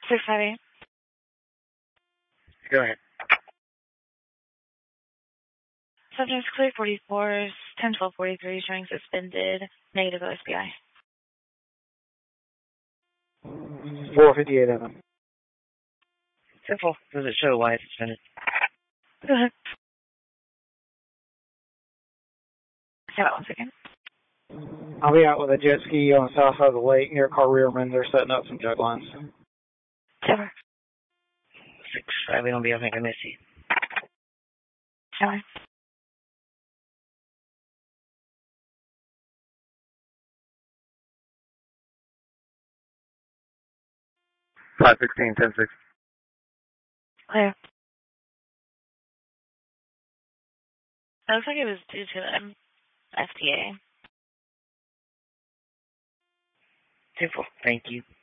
658. Go ahead. Subject's clear 44s, 10-12-43, showing suspended, negative OSBI. 458 of them. Simple. Does it show why it's suspended? Go ahead. Hold on 1 second. I'll be out with a jet ski on the south side of the lake near Car Rearman. They're setting up some jug lines. Over. 6-5, we don't be able to make a missy. Over. Five 16, 10-6. Clear. It looks like it was due to the FDA. Simple. Thank you.